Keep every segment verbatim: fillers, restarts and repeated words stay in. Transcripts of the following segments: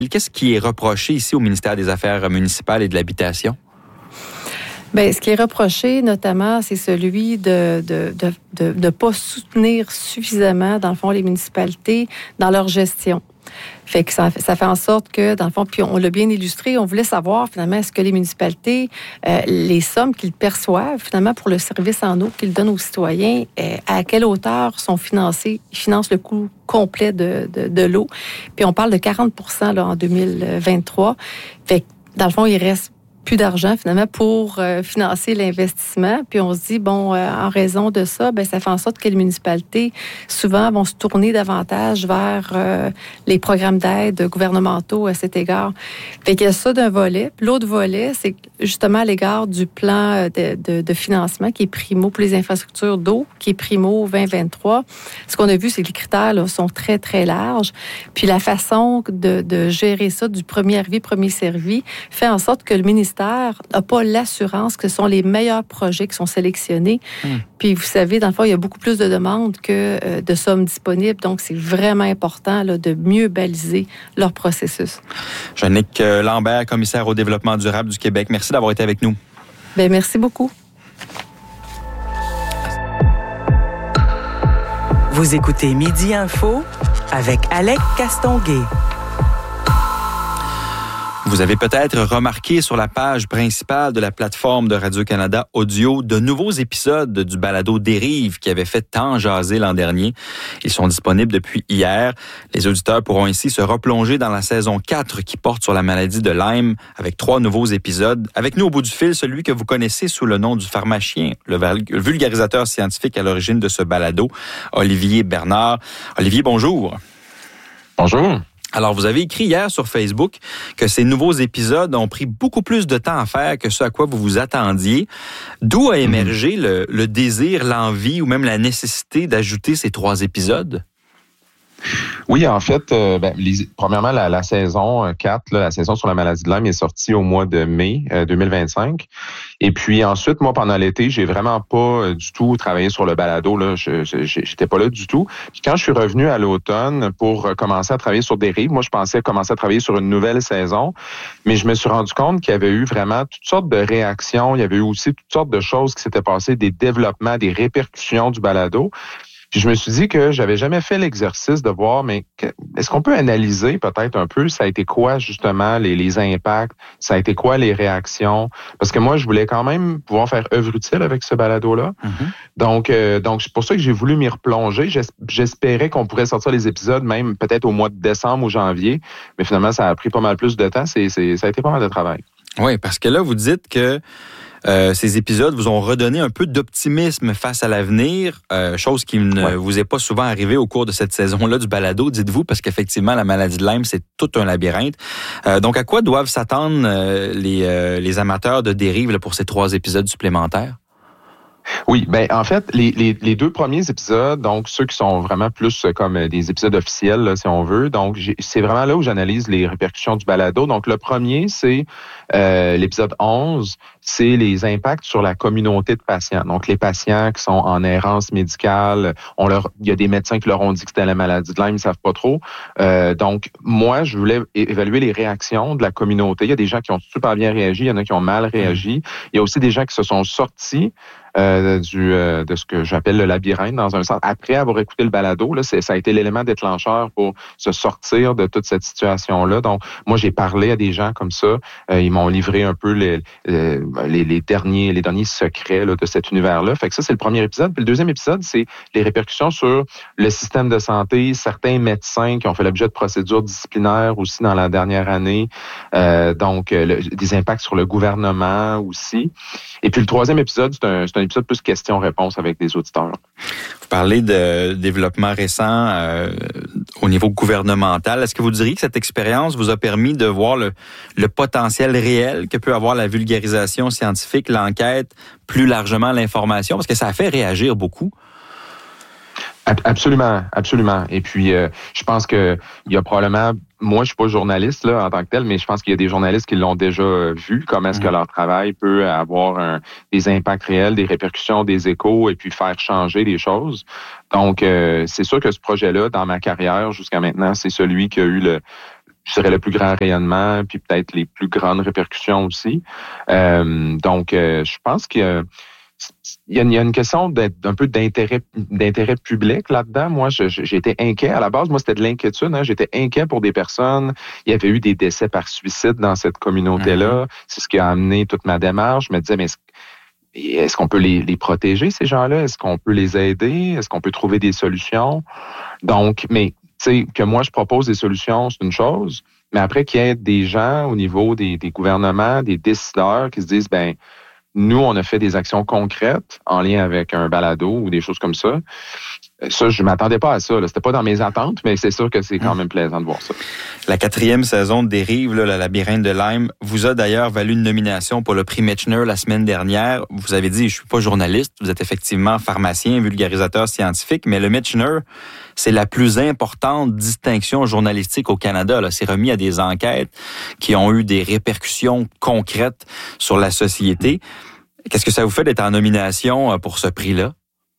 Qu'est-ce qui est reproché ici au ministère des Affaires municipales et de l'Habitation? Bien, ce qui est reproché, notamment, c'est celui de de de de, de pas soutenir suffisamment, dans le fond, les municipalités dans leur gestion. Fait que ça, ça fait en sorte que, dans le fond, puis on l'a bien illustré, on voulait savoir, finalement, est-ce que les municipalités, euh, les sommes qu'ils perçoivent, finalement, pour le service en eau qu'ils donnent aux citoyens, euh, à quelle hauteur sont financées, ils financent le coût complet de, de, de l'eau. Puis on parle de quarante pour cent là, en deux mille vingt-trois. Fait que, dans le fond, il reste plus d'argent finalement pour euh, financer l'investissement. Puis on se dit, bon, euh, en raison de ça, ben ça fait en sorte que les municipalités, souvent, vont se tourner davantage vers euh, les programmes d'aide gouvernementaux à cet égard. Fait qu'il y a ça d'un volet. Puis l'autre volet, c'est justement à l'égard du plan de, de, de financement qui est primo pour les infrastructures d'eau, qui est primo vingt vingt-trois. Ce qu'on a vu, c'est que les critères là, sont très, très larges. Puis la façon de, de gérer ça, du premier arrivé, premier servi, fait en sorte que le ministère n'a pas l'assurance que ce sont les meilleurs projets qui sont sélectionnés. Mmh. Puis, vous savez, dans le fond, il y a beaucoup plus de demandes que euh, de sommes disponibles. Donc, c'est vraiment important là, de mieux baliser leur processus. Jannick Lambert, commissaire au développement durable du Québec, merci d'avoir été avec nous. Bien, merci beaucoup. Vous écoutez Midi Info avec Alec Castonguay. Vous avez peut-être remarqué sur la page principale de la plateforme de Radio-Canada Audio de nouveaux épisodes du balado Dérive qui avait fait tant jaser l'an dernier. Ils sont disponibles depuis hier. Les auditeurs pourront ainsi se replonger dans la saison quatre qui porte sur la maladie de Lyme avec trois nouveaux épisodes. Avec nous au bout du fil, celui que vous connaissez sous le nom du pharmacien, le vulgarisateur scientifique à l'origine de ce balado, Olivier Bernard. Olivier, bonjour. Bonjour. Alors, vous avez écrit hier sur Facebook que ces nouveaux épisodes ont pris beaucoup plus de temps à faire que ce à quoi vous vous attendiez. D'où a émergé mmh. le, le désir, l'envie ou même la nécessité d'ajouter ces trois épisodes? Oui, en fait, euh, ben, les, premièrement, la, la saison quatre, là, la saison sur la maladie de Lyme est sortie au mois de mai euh, deux mille vingt-cinq. Et puis ensuite, moi, pendant l'été, j'ai vraiment pas euh, du tout travaillé sur le balado. Là, je, je, j'étais pas là du tout. Puis quand je suis revenu à l'automne pour commencer à travailler sur Dérive, moi, je pensais commencer à travailler sur une nouvelle saison, mais je me suis rendu compte qu'il y avait eu vraiment toutes sortes de réactions. Il y avait eu aussi toutes sortes de choses qui s'étaient passées, des développements, des répercussions du balado. Puis je me suis dit que j'avais jamais fait l'exercice de voir, mais que, est-ce qu'on peut analyser peut-être un peu, ça a été quoi justement les, les impacts, ça a été quoi les réactions? Parce que moi, je voulais quand même pouvoir faire œuvre utile avec ce balado-là. Mm-hmm. Donc, euh, donc c'est pour ça que j'ai voulu m'y replonger. J'espérais qu'on pourrait sortir les épisodes même peut-être au mois de décembre ou janvier, mais finalement, ça a pris pas mal plus de temps. C'est, c'est, ça a été pas mal de travail. Oui, parce que là, vous dites que Euh, ces épisodes vous ont redonné un peu d'optimisme face à l'avenir, euh, chose qui ne ouais. vous est pas souvent arrivée au cours de cette saison-là du balado, dites-vous, parce qu'effectivement, la maladie de Lyme, c'est tout un labyrinthe. Euh, donc, à quoi doivent s'attendre euh, les, euh, les amateurs de Dérive là, pour ces trois épisodes supplémentaires? Oui, ben en fait, les, les, les deux premiers épisodes, donc ceux qui sont vraiment plus comme des épisodes officiels, là, si on veut, donc j'ai, c'est vraiment là où j'analyse les répercussions du balado. Donc le premier, c'est euh, l'épisode onze, c'est les impacts sur la communauté de patients. Donc les patients qui sont en errance médicale, on leur, il y a des médecins qui leur ont dit que c'était la maladie de Lyme, ils savent pas trop. Euh, donc moi, je voulais évaluer les réactions de la communauté. Il y a des gens qui ont super bien réagi, il y en a qui ont mal réagi. Il y a aussi des gens qui se sont sortis Euh, du euh, de ce que j'appelle le labyrinthe dans un sens. Après avoir écouté le balado, là, c'est, ça a été l'élément déclencheur pour se sortir de toute cette situation-là. Donc, moi, j'ai parlé à des gens comme ça. Euh, ils m'ont livré un peu les les, les derniers les derniers secrets là, de cet univers-là. Fait que ça, c'est le premier épisode. Puis le deuxième épisode, c'est les répercussions sur le système de santé, certains médecins qui ont fait l'objet de procédures disciplinaires aussi dans la dernière année. Euh, donc, le, des impacts sur le gouvernement aussi. Et puis le troisième épisode, c'est un, c'est un épisode plus questions-réponses avec des auditeurs. Vous parlez de développement récent euh, au niveau gouvernemental. Est-ce que vous diriez que cette expérience vous a permis de voir le, le potentiel réel que peut avoir la vulgarisation scientifique, l'enquête, plus largement l'information? Parce que ça a fait réagir beaucoup. Absolument, absolument. Et puis, euh, je pense que il y a probablement, moi, je suis pas journaliste là en tant que tel, mais je pense qu'il y a des journalistes qui l'ont déjà vu. Comment est-ce que leur travail peut avoir un, des impacts réels, des répercussions, des échos, et puis faire changer les choses. Donc, euh, c'est sûr que ce projet-là, dans ma carrière jusqu'à maintenant, c'est celui qui a eu le je dirais, le plus grand rayonnement, puis peut-être les plus grandes répercussions aussi. Euh, donc, euh, je pense qu'il y a, il y a, il y a une question d'un peu d'intérêt, d'intérêt public là-dedans. Moi, je, je, j'étais inquiet. À la base, moi, c'était de l'inquiétude. Hein. J'étais inquiet pour des personnes. Il y avait eu des décès par suicide dans cette communauté-là. Mm-hmm. C'est ce qui a amené toute ma démarche. Je me disais, mais est-ce, est-ce qu'on peut les, les protéger, ces gens-là? Est-ce qu'on peut les aider? Est-ce qu'on peut trouver des solutions? Donc, mais tu sais, que moi, je propose des solutions, c'est une chose. Mais après, qu'il y ait des gens au niveau des, des gouvernements, des décideurs qui se disent, ben nous, on a fait des actions concrètes en lien avec un balado ou des choses comme ça. Ça, je m'attendais pas à ça. Là. C'était pas dans mes attentes, mais c'est sûr que c'est quand même plaisant de voir ça. La quatrième saison de Dérive, là, la labyrinthe de Lyme, vous a d'ailleurs valu une nomination pour le prix Michener la semaine dernière. Vous avez dit, je suis pas journaliste, vous êtes effectivement pharmacien, vulgarisateur scientifique, mais le Michener, c'est la plus importante distinction journalistique au Canada. Là. C'est remis à des enquêtes qui ont eu des répercussions concrètes sur la société. Qu'est-ce que ça vous fait d'être en nomination pour ce prix-là?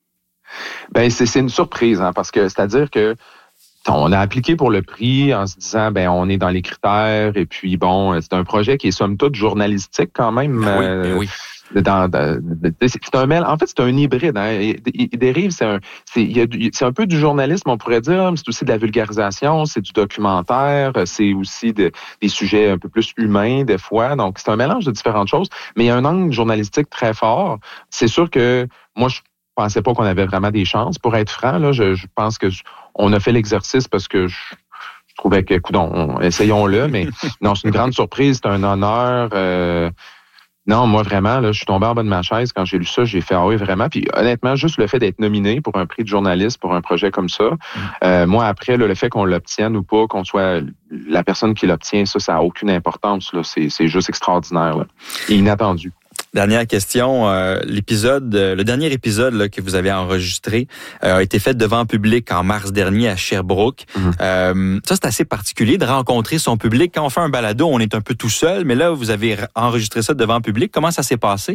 Ben c'est, c'est une surprise, hein, parce que c'est-à-dire que on a appliqué pour le prix en se disant ben on est dans les critères et puis bon c'est un projet qui est somme toute journalistique quand même. Ben oui, ben oui. Euh, dans, dans, c'est un mêle, en fait c'est un hybride. Hein. Il dérive, c'est un, c'est, il y a, c'est un peu du journalisme on pourrait dire, mais c'est aussi de la vulgarisation, c'est du documentaire, c'est aussi de, des sujets un peu plus humains des fois. Donc c'est un mélange de différentes choses, mais il y a un angle journalistique très fort. C'est sûr que moi je Je pensais pas qu'on avait vraiment des chances. Pour être franc, là, je, je pense que je, on a fait l'exercice parce que je, je trouvais que, coudonc, essayons-le, mais non, c'est une grande surprise, c'est un honneur. Euh, non, moi vraiment, là, je suis tombé en bas de ma chaise quand j'ai lu ça, j'ai fait ah oui vraiment. Puis honnêtement, juste le fait d'être nominé pour un prix de journaliste pour un projet comme ça, euh, moi après, là, le fait qu'on l'obtienne ou pas, qu'on soit la personne qui l'obtient, ça, ça a aucune importance. Là, c'est, c'est juste extraordinaire, là, et inattendu. Dernière question, euh, l'épisode, euh, le dernier épisode là, que vous avez enregistré euh, a été fait devant public en mars dernier à Sherbrooke. Mm-hmm. Euh, ça, c'est assez particulier de rencontrer son public. Quand on fait un balado, on est un peu tout seul, mais là, vous avez enregistré ça devant public. Comment ça s'est passé?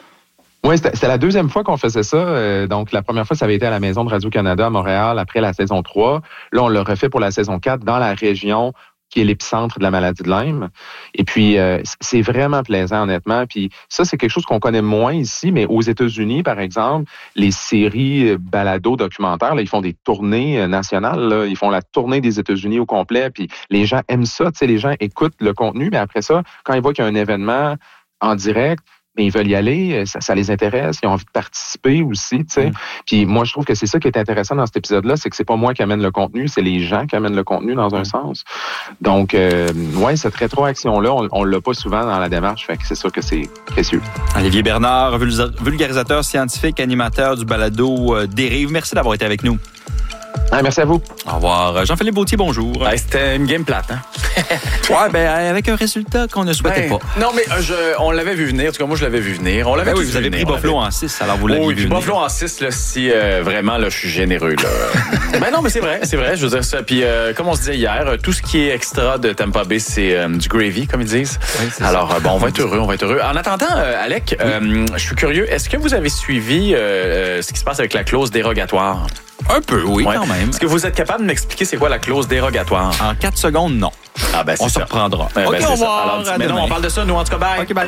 Oui, c'était, c'était la deuxième fois qu'on faisait ça. Euh, donc, la première fois, ça avait été à la Maison de Radio-Canada à Montréal après la saison trois. Là, on l'a refait pour la saison quatre dans la région qui est l'épicentre de la maladie de Lyme. Et puis, euh, c'est vraiment plaisant, honnêtement. Puis ça, c'est quelque chose qu'on connaît moins ici, mais aux États-Unis, par exemple, les séries balado documentaires, là, ils font des tournées nationales. Là, ils font la tournée des États-Unis au complet. Puis les gens aiment ça. Tu sais, les gens écoutent le contenu, mais après ça, quand ils voient qu'il y a un événement en direct, mais ils veulent y aller, ça, ça les intéresse, ils ont envie de participer aussi, tu sais. Mmh. Puis moi, je trouve que c'est ça qui est intéressant dans cet épisode-là, c'est que c'est pas moi qui amène le contenu, c'est les gens qui amènent le contenu dans un sens. Donc, euh, ouais, cette rétroaction-là, on, on l'a pas souvent dans la démarche, fait que c'est sûr que c'est précieux. Olivier Bernard, vulgarisateur scientifique, animateur du balado euh, Dérive, merci d'avoir été avec nous. Ah, merci à vous. Au revoir. Jean-Philippe Bautier, bonjour. Hey, c'était une game plate, hein? Ouais, ben avec un résultat qu'on ne souhaitait ben, pas. Non, mais euh, je, on l'avait vu venir. En tout cas, moi, je l'avais vu venir. On l'avait ben oui, vous avez venir, pris Buffalo avait... en six, alors vous l'aviez oui, vu venir. Oui, Buffalo en six, là, si euh, vraiment, là, je suis généreux, là. Ben non, mais c'est vrai, c'est vrai, je veux dire ça. Puis, euh, comme on se disait hier, tout ce qui est extra de Tampa Bay, c'est euh, du gravy, comme ils disent. Oui, alors, euh, bon, on va être heureux, on va être heureux. En attendant, euh, Alec, oui. euh, je suis curieux, est-ce que vous avez suivi euh, ce qui se passe avec la clause dérogatoire? Un peu, oui, ouais. quand même. Est-ce que vous êtes capable de m'expliquer c'est quoi la clause dérogatoire? En quatre secondes, non. Ah ben, c'est on ça. se reprendra. Ben, OK, ben, on va ça. Alors, mais non, on parle de ça, nous, en tout cas, bye. OK, bye.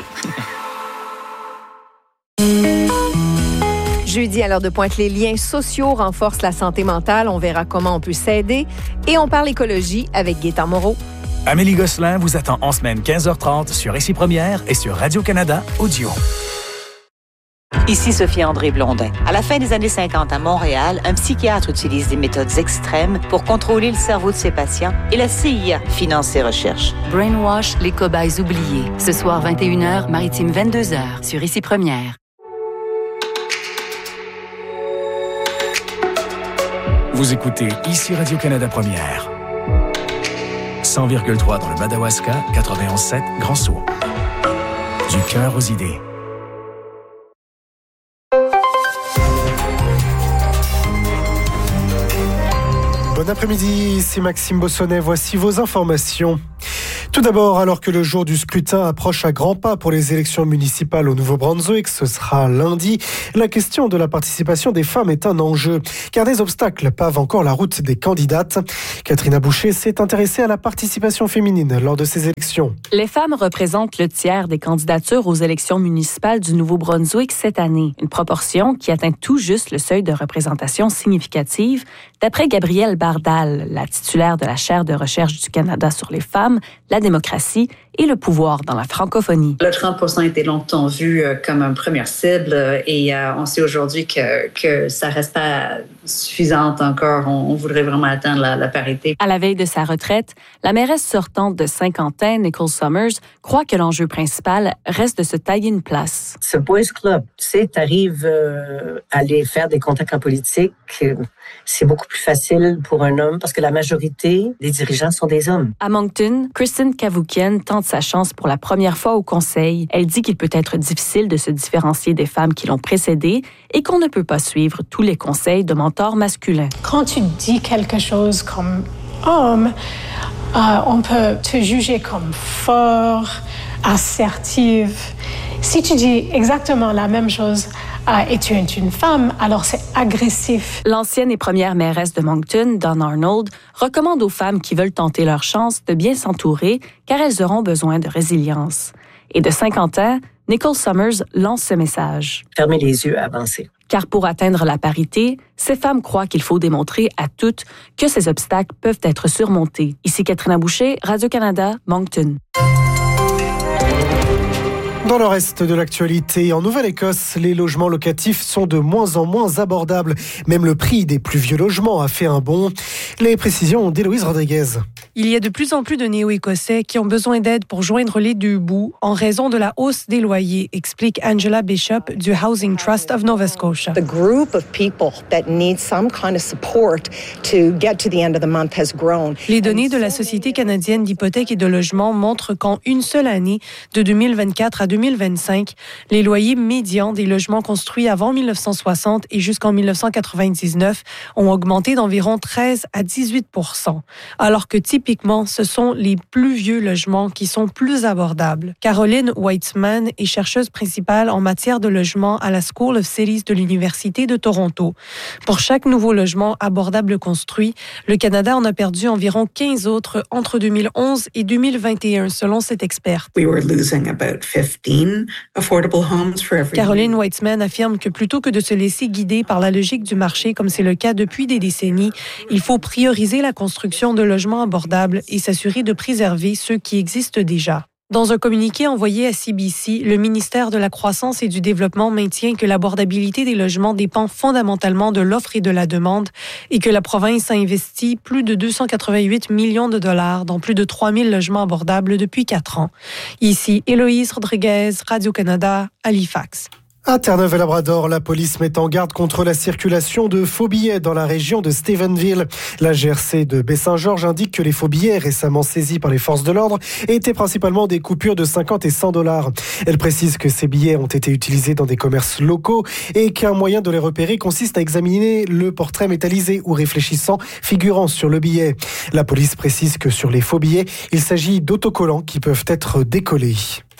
Jeudi, à l'heure de pointe, les liens sociaux renforcent la santé mentale. On verra comment on peut s'aider. Et on parle écologie avec Gaétan Moreau. Amélie Gosselin vous attend en semaine quinze heures trente sur Ici Première et sur Radio-Canada Audio. Ici Sophie-André Blondin. À la fin des années cinquante à Montréal, un psychiatre utilise des méthodes extrêmes pour contrôler le cerveau de ses patients et la C I A finance ses recherches. Brainwash, les cobayes oubliés. Ce soir, vingt et une heures, Maritime vingt-deux heures, sur Ici Première. Vous écoutez Ici Radio-Canada Première. cent virgule trois dans le Madawaska, quatre-vingt-onze sept Grand-Sault. Du cœur aux idées. Bon après-midi, ici Maxime Bossonnet, voici vos informations. Tout d'abord, alors que le jour du scrutin approche à grands pas pour les élections municipales au Nouveau-Brunswick, ce sera lundi, la question de la participation des femmes est un enjeu, car des obstacles pavent encore la route des candidates. Catherine Boucher s'est intéressée à la participation féminine lors de ces élections. Les femmes représentent le tiers des candidatures aux élections municipales du Nouveau-Brunswick cette année, une proportion qui atteint tout juste le seuil de représentation significative, d'après Gabrielle Bardal, la titulaire de la chaire de recherche du Canada sur les femmes, la démocratie et le pouvoir dans la francophonie. Le trente pour cent a été longtemps vu comme une première cible et euh, on sait aujourd'hui que, que ça reste pas suffisant encore. On, on voudrait vraiment atteindre la, la parité. À la veille de sa retraite, la mairesse sortante de Saint-Quentin, Nicole Summers, croit que l'enjeu principal reste de se tailler une place. Ce Boys Club, tu sais, t'arrives euh, à aller faire des contacts en politique, euh, c'est beaucoup plus facile pour un homme parce que la majorité des dirigeants sont des hommes. À Moncton, Kristen Cavoukian tente sa chance pour la première fois au conseil. Elle dit qu'il peut être difficile de se différencier des femmes qui l'ont précédée et qu'on ne peut pas suivre tous les conseils de mentors masculins. Quand tu dis quelque chose comme homme, euh, on peut te juger comme fort, assertive. Si tu dis exactement la même chose euh, et tu es une femme, alors c'est agressif. L'ancienne et première mairesse de Moncton, Dawn Arnold, recommande aux femmes qui veulent tenter leur chance de bien s'entourer car elles auront besoin de résilience. Et de cinquante ans, Nicole Summers lance ce message. Fermez les yeux, avancez. Car pour atteindre la parité, ces femmes croient qu'il faut démontrer à toutes que ces obstacles peuvent être surmontés. Ici Catherine Boucher, Radio-Canada, Moncton. Dans le reste de l'actualité, en Nouvelle-Écosse, les logements locatifs sont de moins en moins abordables. Même le prix des plus vieux logements a fait un bond. Les précisions d'Héloïse Rodriguez. Il y a de plus en plus de Néo-Écossais qui ont besoin d'aide pour joindre les deux bouts en raison de la hausse des loyers, explique Angela Bishop du Housing Trust of Nova Scotia. The group of people that need some kind of support to get to the end of the month has grown. Les données de la Société canadienne d'hypothèques et de logement montrent qu'en une seule année, de deux mille vingt-quatre à deux mille vingt-cinq, les loyers médians des logements construits avant mille neuf cent soixante et jusqu'en mille neuf cent quatre-vingt-dix-neuf ont augmenté d'environ treize à dix-huit pour cent, alors que typiquement, ce sont les plus vieux logements qui sont plus abordables. Caroline Weitzman est chercheuse principale en matière de logement à la School of Cities de l'Université de Toronto. Pour chaque nouveau logement abordable construit, le Canada en a perdu environ quinze autres entre deux mille onze et deux mille vingt et un, selon cette experte. We were losing about fifteen affordable homes for every Caroline Weitzman affirme que plutôt que de se laisser guider par la logique du marché, comme c'est le cas depuis des décennies, il faut prioriser la construction de logements abordables et s'assurer de préserver ceux qui existent déjà. Dans un communiqué envoyé à C B C, le ministère de la Croissance et du Développement maintient que l'abordabilité des logements dépend fondamentalement de l'offre et de la demande et que la province a investi plus de deux cent quatre-vingt-huit millions de dollars dans plus de trois mille logements abordables depuis quatre ans. Ici, Héloïse Rodriguez, Radio-Canada, Halifax. À Terre-Neuve et Labrador, la police met en garde contre la circulation de faux billets dans la région de Stephenville. La G R C de Baie-Saint-Georges indique que les faux billets récemment saisis par les forces de l'ordre étaient principalement des coupures de cinquante et cent dollars. Elle précise que ces billets ont été utilisés dans des commerces locaux et qu'un moyen de les repérer consiste à examiner le portrait métallisé ou réfléchissant figurant sur le billet. La police précise que sur les faux billets, il s'agit d'autocollants qui peuvent être décollés.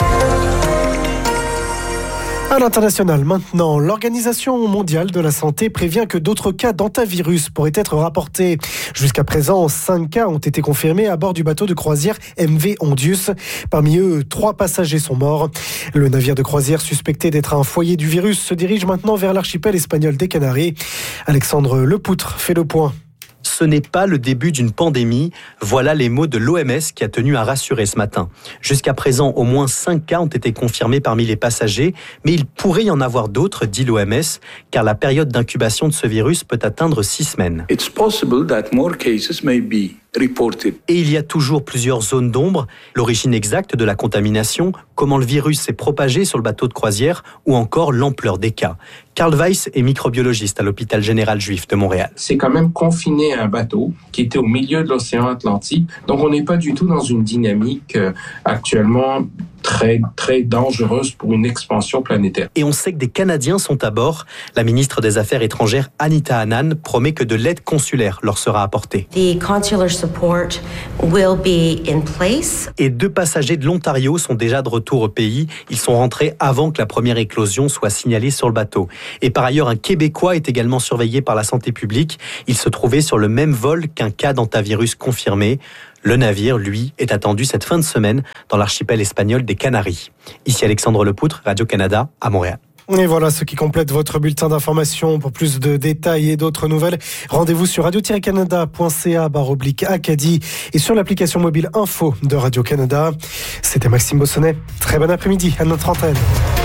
À l'international maintenant, l'Organisation mondiale de la santé prévient que d'autres cas d'hantavirus pourraient être rapportés. Jusqu'à présent, cinq cas ont été confirmés à bord du bateau de croisière M V Ondius. Parmi eux, trois passagers sont morts. Le navire de croisière suspecté d'être un foyer du virus se dirige maintenant vers l'archipel espagnol des Canaries. Alexandre Lepoutre fait le point. Ce n'est pas le début d'une pandémie. Voilà les mots de l'O M S qui a tenu à rassurer ce matin. Jusqu'à présent, au moins cinq cas ont été confirmés parmi les passagers, mais il pourrait y en avoir d'autres, dit l'O M S, car la période d'incubation de ce virus peut atteindre six semaines. It's possible that more cases may be reported. Et il y a toujours plusieurs zones d'ombre, l'origine exacte de la contamination, comment le virus s'est propagé sur le bateau de croisière ou encore l'ampleur des cas. Karl Weiss est microbiologiste à l'hôpital général juif de Montréal. C'est quand même confiné à un bateau qui était au milieu de l'océan Atlantique. Donc on n'est pas du tout dans une dynamique euh, actuellement très, très dangereuse pour une expansion planétaire. Et on sait que des Canadiens sont à bord. La ministre des Affaires étrangères, Anita Anand, promet que de l'aide consulaire leur sera apportée. The consular support will be in place. Et deux passagers de l'Ontario sont déjà de retour au pays. Ils sont rentrés avant que la première éclosion soit signalée sur le bateau. Et par ailleurs, un Québécois est également surveillé par la santé publique. Il se trouvait sur le même vol qu'un cas d'hantavirus confirmé. Le navire, lui, est attendu cette fin de semaine dans l'archipel espagnol des Canaries. Ici Alexandre Lepoutre, Radio-Canada, à Montréal. Et voilà ce qui complète votre bulletin d'information. Pour plus de détails et d'autres nouvelles, rendez-vous sur radio tiret canada point c a barre oblique Acadie et sur l'application mobile Info de Radio-Canada. C'était Maxime Bossonnet. Très bon après-midi à notre antenne.